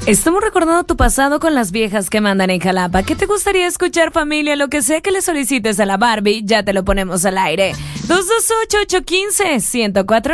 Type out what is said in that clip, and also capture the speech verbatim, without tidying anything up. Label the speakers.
Speaker 1: Estamos recordando tu pasado con las viejas que mandan en Jalapa. ¿Qué te gustaría escuchar, familia? Lo que sea que le solicites a la Barbie, ya te lo ponemos al aire. dos dos ocho, ocho uno cinco, uno cero cuatro